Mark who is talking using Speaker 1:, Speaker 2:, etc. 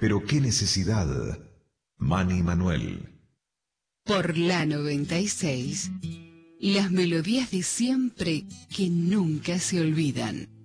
Speaker 1: Pero qué necesidad. Manny Manuel.
Speaker 2: Por la 96, las melodías de siempre que nunca se olvidan.